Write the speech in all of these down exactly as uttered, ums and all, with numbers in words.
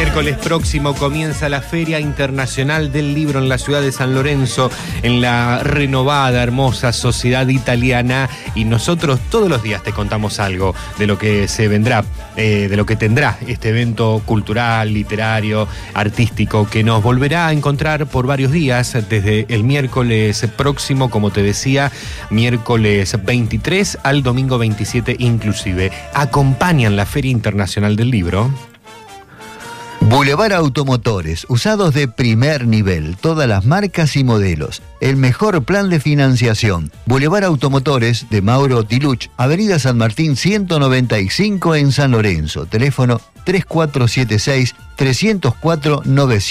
miércoles próximo comienza la Feria Internacional del Libro en la ciudad de San Lorenzo, en la renovada, hermosa Sociedad Italiana, y nosotros todos los días te contamos algo de lo que se vendrá, eh, de lo que tendrá este evento cultural, literario, artístico, que nos volverá a encontrar por varios días, desde el miércoles próximo, como te decía, miércoles veintitrés al domingo veintisiete inclusive. Acompañan la Feria Internacional del Libro Boulevard Automotores, usados de primer nivel, todas las marcas y modelos. El mejor plan de financiación. Boulevard Automotores de Mauro Tiluch, Avenida San Martín ciento noventa y cinco en San Lorenzo. Teléfono tres cuatro siete seis, tres cero cuatro, nueve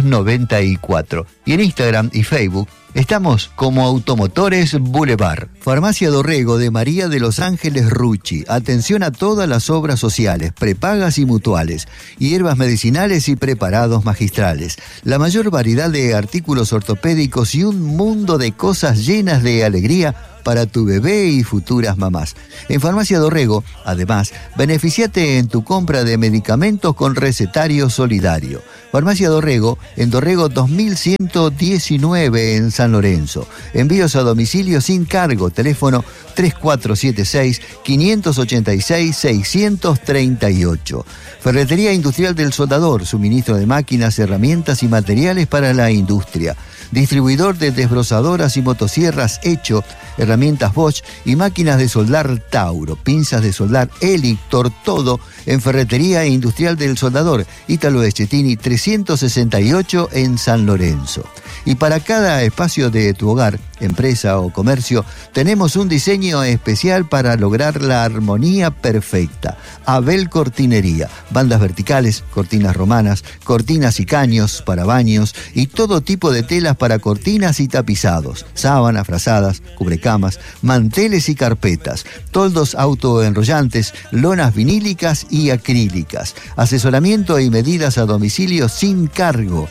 nueve cuatro. Y en Instagram y Facebook estamos como Automotores Boulevard. Farmacia Dorrego de María de los Ángeles Rucci. Atención a todas las obras sociales, prepagas y mutuales, hierbas medicinales y preparados magistrales. La mayor variedad de artículos ortopédicos y un mundo de cosas llenas de alegría para tu bebé y futuras mamás. En Farmacia Dorrego, además, beneficiate en tu compra de medicamentos con recetario solidario. Farmacia Dorrego, en Dorrego dos mil ciento diecinueve en San Lorenzo. Envíos a domicilio sin cargo. Teléfono tres cuatro siete seis, cinco ocho seis, seis tres ocho. Ferretería Industrial del Soldador, suministro de máquinas, herramientas y materiales para la industria. Distribuidor de desbrozadoras y motosierras Hecho, herramientas Bosch y máquinas de soldar Tauro, pinzas de soldar Elictor, todo en Ferretería Industrial del Soldador, Ítalo Echettini trescientos sesenta y ocho en San Lorenzo. Y para cada espacio de tu hogar, empresa o comercio, tenemos un diseño especial para lograr la armonía perfecta. Abel Cortinería, bandas verticales, cortinas romanas, cortinas y caños para baños y todo tipo de telas para cortinas y tapizados, sábanas, frazadas, cubrecamas, manteles y carpetas, toldos autoenrollantes, lonas vinílicas y acrílicas, asesoramiento y medidas a domicilio sin cargo.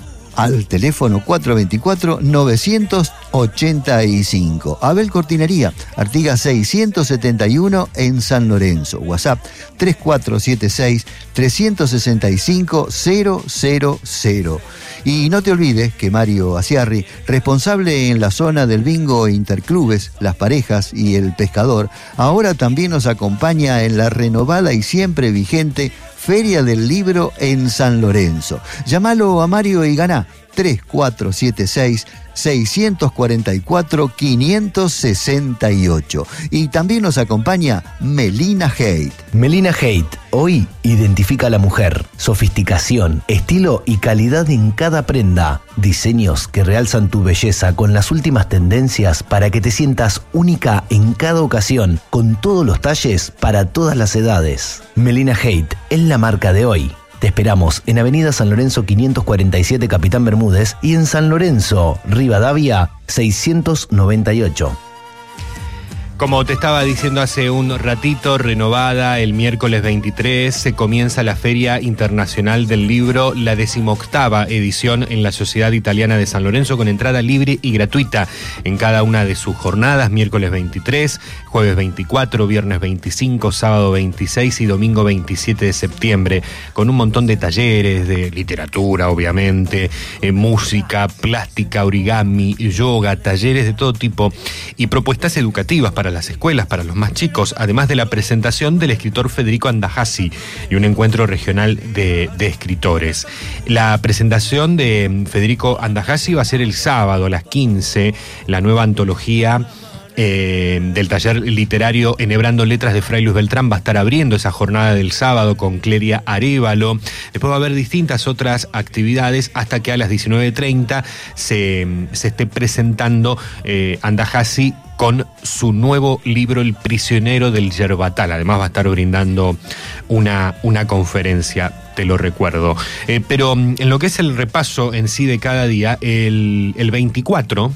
Al teléfono cuatro dos cuatro, nueve ocho cinco. Abel Cortinería, Artigas seiscientos setenta y uno en San Lorenzo. WhatsApp tres cuatro siete seis, tres seis cinco, cero cero cero. Y no te olvides que Mario Asiarri, responsable en la zona del bingo interclubes, las parejas y el pescador, ahora también nos acompaña en la renovada y siempre vigente Feria del Libro en San Lorenzo. Llámalo a Mario y ganá tres cuatro siete seis, seis cuatro cuatro, cinco seis ocho. Y también nos acompaña Melina Haidt. Melina Haidt, hoy identifica a la mujer. Sofisticación, estilo y calidad en cada prenda. Diseños que realzan tu belleza con las últimas tendencias para que te sientas única en cada ocasión, con todos los talles para todas las edades. Melina Haidt es la marca de hoy. Te esperamos en Avenida San Lorenzo quinientos cuarenta y siete Capitán Bermúdez y en San Lorenzo, Rivadavia seiscientos noventa y ocho. Como te estaba diciendo hace un ratito, renovada el miércoles veintitrés, se comienza la Feria Internacional del Libro, la decimoctava edición en la Sociedad Italiana de San Lorenzo, con entrada libre y gratuita en cada una de sus jornadas, miércoles veintitrés, jueves veinticuatro, viernes veinticinco, sábado veintiséis y domingo veintisiete de septiembre, con un montón de talleres de literatura, obviamente, eh, música, plástica, origami, yoga, talleres de todo tipo y propuestas educativas para las escuelas, para los más chicos, además de la presentación del escritor Federico Andajasi y un encuentro regional de, de escritores. La presentación de Federico Andajasi va a ser el sábado a las quince, la nueva antología Eh, del taller literario Enhebrando Letras de Fray Luis Beltrán va a estar abriendo esa jornada del sábado con Cleria Arévalo. Después va a haber distintas otras actividades hasta que a las diecinueve treinta se, se esté presentando eh, Andajasi con su nuevo libro El prisionero del Yerbatal. Además va a estar brindando una, una conferencia, te lo recuerdo. Eh, pero en lo que es el repaso en sí de cada día, el, el veinticuatro...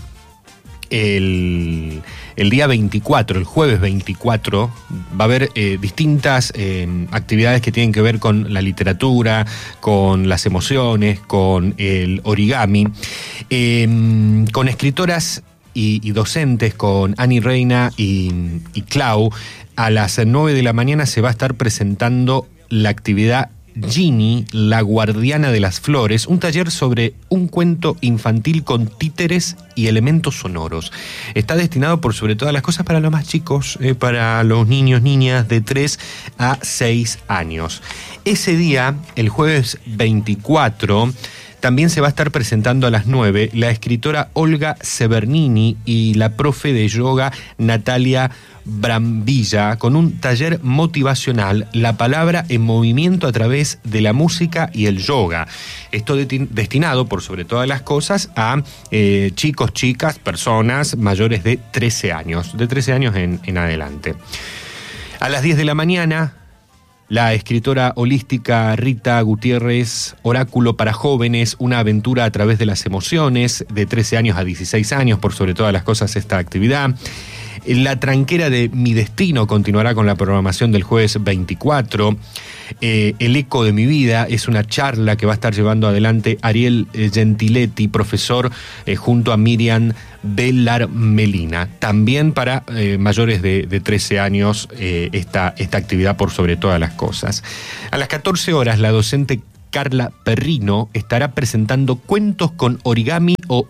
El, el día veinticuatro, el jueves veinticuatro, va a haber eh, distintas eh, actividades que tienen que ver con la literatura, con las emociones, con el origami, eh, con escritoras y, y docentes, con Ani Reina y, y Clau. A las nueve de la mañana se va a estar presentando la actividad Ginny, la guardiana de las flores, un taller sobre un cuento infantil con títeres y elementos sonoros. Está destinado por sobre todas las cosas para los más chicos, eh, para los niños, niñas de tres a seis años. Ese día, el jueves veinticuatro, también se va a estar presentando a las nueve la escritora Olga Severnini y la profe de yoga Natalia Brambilla con un taller motivacional, la palabra en movimiento a través de la música y el yoga. Esto de, destinado, por sobre todas las cosas, a eh, chicos, chicas, personas mayores de trece años, de trece años en, en adelante. A las diez de la mañana, la escritora holística Rita Gutiérrez, Oráculo para jóvenes, una aventura a través de las emociones, de trece años a dieciséis años, por sobre todas las cosas esta actividad. La tranquera de Mi Destino continuará con la programación del jueves veinticuatro. Eh, El eco de mi vida es una charla que va a estar llevando adelante Ariel Gentiletti, profesor, eh, junto a Miriam Bellar Melina. También para eh, mayores de, de trece años eh, esta, esta actividad por sobre todas las cosas. A las catorce horas la docente Carla Perrino estará presentando cuentos con origami o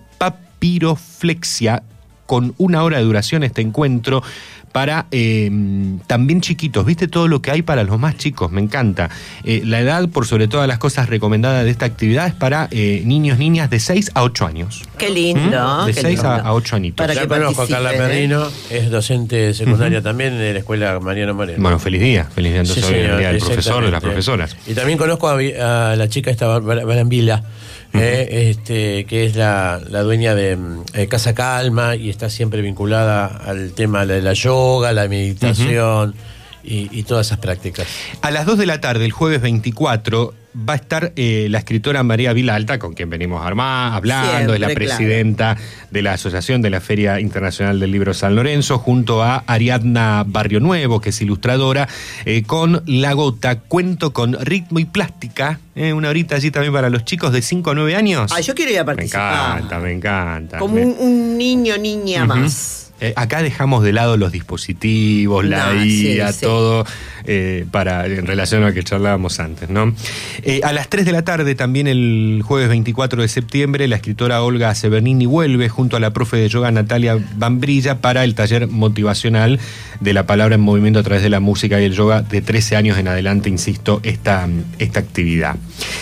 papiroflexia, con una hora de duración este encuentro para eh, también chiquitos. ¿Viste todo lo que hay para los más chicos? Me encanta. Eh, la edad, por sobre todas las cosas recomendada de esta actividad, es para eh, niños, niñas de seis a ocho años. Qué lindo. ¿Mm? De qué seis lindo. a ocho añitos. Para Ya que conozco a Carla Perrino, ¿eh? es docente secundaria uh-huh. también de la escuela Mariano Moreno. Bueno, feliz día. Feliz día entonces Sí, hoy en el señor, día del profesor, de las exactamente. profesoras. Y también conozco a, a la chica esta Barambila, uh-huh. eh, este, que es la, la dueña de eh, Casa Calma y está siempre vinculada al tema de la yoga, la meditación uh-huh. y, y todas esas prácticas. A las dos de la tarde, el jueves veinticuatro, va a estar eh, la escritora María Vilalta, con quien venimos armar, hablando, siempre, es la presidenta claro. de la Asociación de la Feria Internacional del Libro San Lorenzo, junto a Ariadna Barrio Nuevo, que es ilustradora, eh, con La Gota, cuento con ritmo y plástica, eh, una horita allí también para los chicos de cinco a nueve años. Ah, yo quiero ir a participar. Me encanta, me encanta. Como me... un, un niño, niña uh-huh. más. Eh, acá dejamos de lado los dispositivos, la no, I A, sí, todo, sí. Eh, para, en relación a lo que charlábamos antes, ¿no? Eh, a las tres de la tarde, también el jueves veinticuatro de septiembre, la escritora Olga Severnini vuelve junto a la profe de yoga Natalia Brambilla para el taller motivacional de la palabra en movimiento a través de la música y el yoga de trece años en adelante, insisto, esta, esta actividad.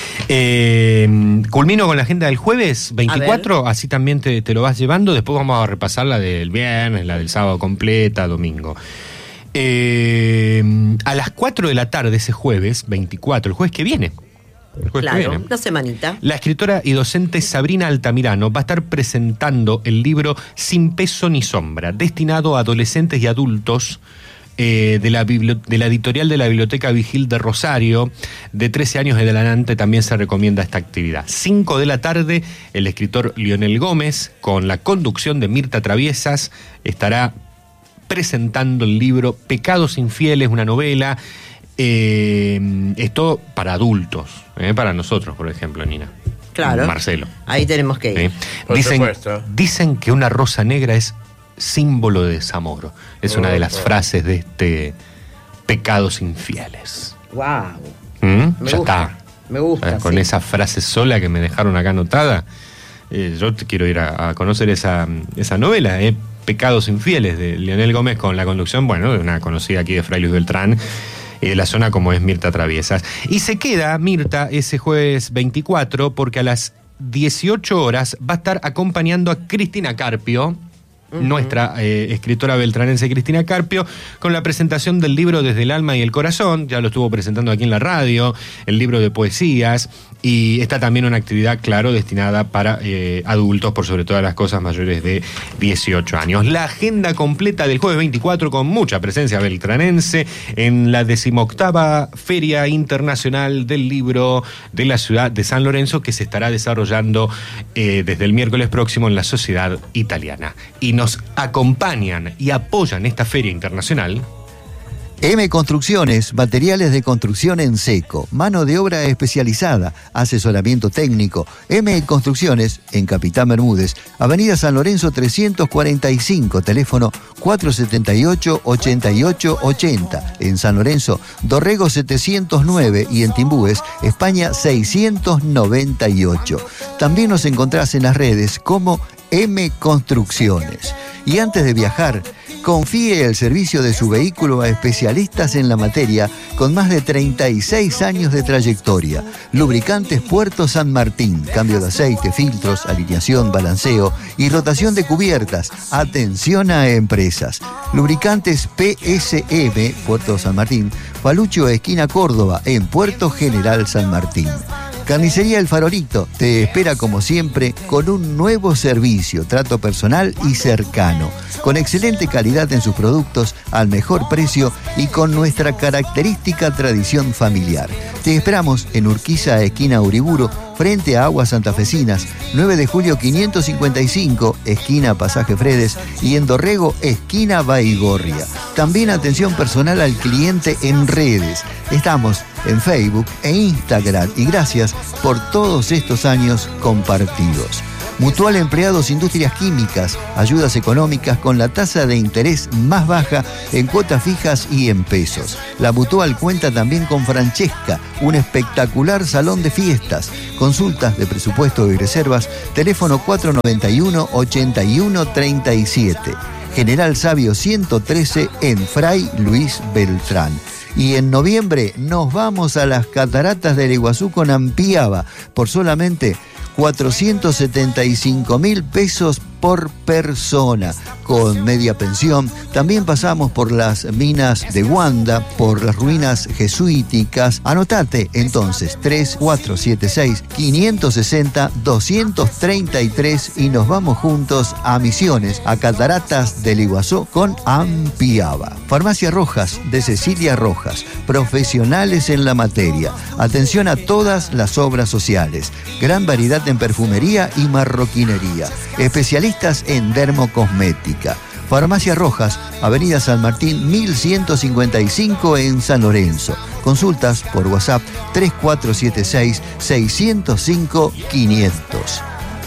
Eh, culmino con la agenda del jueves veinticuatro, así también te, te lo vas llevando. Después vamos a repasar la del viernes, la del sábado completa, domingo. Eh, a las cuatro de la tarde ese jueves veinticuatro, el jueves que viene. El jueves claro, que viene, una semanita. La escritora y docente Sabrina Altamirano va a estar presentando el libro Sin peso ni sombra, destinado a adolescentes y adultos. Eh, de, la bibli- de la editorial de la Biblioteca Vigil de Rosario, de trece años en adelante también se recomienda esta actividad. cinco de la tarde, el escritor Lionel Gómez, con la conducción de Mirta Traviesas, estará presentando el libro Pecados Infieles, una novela. Eh, esto para adultos, eh, para nosotros, por ejemplo, Nina. Claro. Marcelo. Ahí tenemos que ir. ¿Sí? Por Dicen, supuesto. dicen que una rosa negra es símbolo de desamor. Es una de las Oh, oh. frases de este Pecados Infieles. Wow. ¿Mm? Me Ya gusta. está. Me gusta. Eh, Con sí. esa frase sola que me dejaron acá anotada, eh, yo te quiero ir a, a conocer esa, esa novela, eh, Pecados Infieles, de Lionel Gómez, con la conducción, bueno, de una conocida aquí de Fray Luis Beltrán, y de la zona como es Mirta Traviesas. Y se queda Mirta ese jueves veinticuatro porque a las dieciocho horas va a estar acompañando a Cristina Carpio, Uh-huh. nuestra eh, escritora beltranense Cristina Carpio, con la presentación del libro Desde el Alma y el Corazón. Ya lo estuvo presentando aquí en la radio, el libro de poesías, y está también una actividad, claro, destinada para eh, adultos, por sobre todas las cosas mayores de dieciocho años. La agenda completa del jueves veinticuatro, con mucha presencia beltranense en la decimoctava Feria Internacional del Libro de la ciudad de San Lorenzo, que se estará desarrollando eh, desde el miércoles próximo en la Sociedad Italiana. Y nos acompañan y apoyan esta feria internacional M Construcciones, materiales de construcción en seco, mano de obra especializada, asesoramiento técnico. M Construcciones, en Capitán Bermúdez, Avenida San Lorenzo trescientos cuarenta y cinco, teléfono cuatro setenta y ocho, ochenta y ocho ochenta. En San Lorenzo, Dorrego setecientos nueve y en Timbúes, España seiscientos noventa y ocho. También nos encontrás en las redes como M Construcciones. Y antes de viajar, confíe el servicio de su vehículo a especialistas en la materia con más de treinta y seis años de trayectoria. Lubricantes Puerto San Martín, cambio de aceite, filtros, alineación, balanceo y rotación de cubiertas. Atención a empresas. Lubricantes P S M, Puerto San Martín, Palucho esquina Córdoba, en Puerto General San Martín. Carnicería El Farolito te espera como siempre con un nuevo servicio, trato personal y cercano, con excelente calidad en sus productos, al mejor precio y con nuestra característica tradición familiar. Te esperamos en Urquiza, esquina Uriburu, frente a Aguas Santafesinas, nueve de julio quinientos cincuenta y cinco, esquina Pasaje Fredes, y en Dorrego, esquina Baigorria. También atención personal al cliente en redes. Estamos en Facebook e Instagram y gracias por todos estos años compartidos. Mutual Empleados Industrias Químicas, ayudas económicas con la tasa de interés más baja en cuotas fijas y en pesos. La Mutual cuenta también con Francesca, un espectacular salón de fiestas. Consultas de presupuesto y reservas, teléfono cuatro noventa y uno, ochenta y uno treinta y siete. General Sabio ciento trece en Fray Luis Beltrán. Y en noviembre nos vamos a las cataratas del Iguazú con Ampiaba por solamente cuatrocientos setenta y cinco mil pesos por persona, con media pensión. También pasamos por las minas de Guanda, por las ruinas jesuíticas. Anotate entonces tres cuatro siete seis, cinco seis cero, dos tres tres y nos vamos juntos a Misiones, a Cataratas del Iguazú con Ampiaba. Farmacia Rojas de Cecilia Rojas, profesionales en la materia. Atención a todas las obras sociales. Gran variedad en perfumería y marroquinería. Especialistas en dermocosmética. Farmacia Rojas, Avenida San Martín mil ciento cincuenta y cinco en San Lorenzo. Consultas por WhatsApp tres cuatro siete seis, seis cero cinco, quinientos.